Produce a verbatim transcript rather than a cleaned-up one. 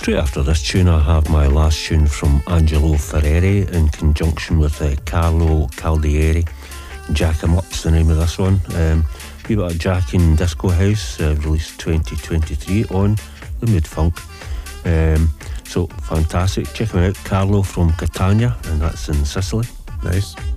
Straight after this tune, I have my last tune from Angelo Ferreri in conjunction with uh, Carlo Caldieri. Jack 'em Up's the name of this one. Um, we got a Jack in Disco House, uh, released twenty twenty-three on the Mood Funk. Um, so fantastic. Check him out, Carlo from Catania, and that's in Sicily. Nice.